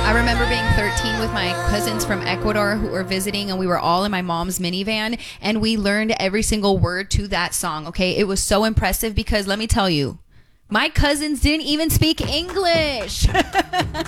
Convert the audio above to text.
I remember being 13 with my cousins from Ecuador who were visiting, and we were all in my mom's minivan, and we learned every single word to that song. Okay, it was so impressive because let me tell you, my cousins didn't even speak English.